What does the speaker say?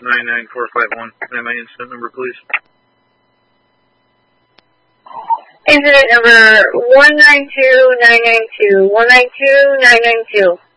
99451. And my incident number, please. Incident number 192992. 192992.